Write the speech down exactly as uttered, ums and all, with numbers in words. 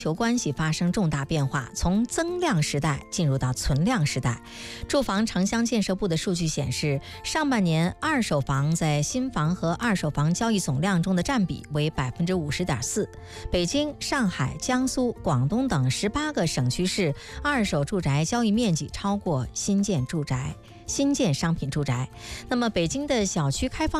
求关系发生重大变化，从增量时代进入到存量时代。住房城乡建设部的数据显示，上半年二手房在新房和二手房交易总量中的占比为百分之五十点四。北京、上海、江苏、广东等十八个省区市二手住宅交易面积超过新建住宅、新建商品住宅。那么，北京的小区开放